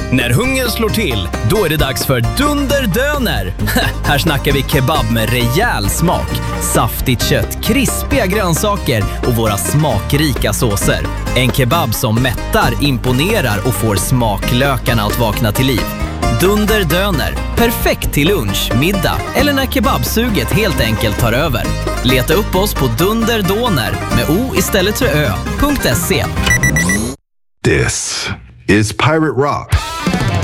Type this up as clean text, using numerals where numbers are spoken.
När hungern slår till, då är det dags för Dunderdöner. Här snackar vi kebab med rejäl smak, saftigt kött, krispiga grönsaker och våra smakrika såser. En kebab som mättar, imponerar och får smaklökarna att vakna till liv. Dunderdöner, perfekt till lunch, middag eller när kebabsuget helt enkelt tar över. Leta upp oss på Dunderdoner med O istället för Ö.se. This is Pirate Rock.